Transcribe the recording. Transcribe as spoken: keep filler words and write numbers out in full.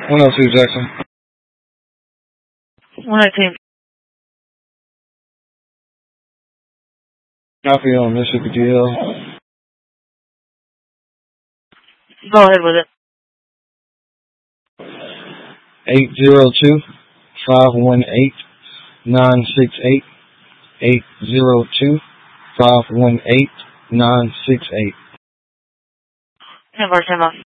one oh two Jackson. one nineteen. Copy on Mississippi D L. Go ahead with it. eight zero two, five one eight, nine six eight. eight zero two, five one eight, nine six eight. ten four, ten off.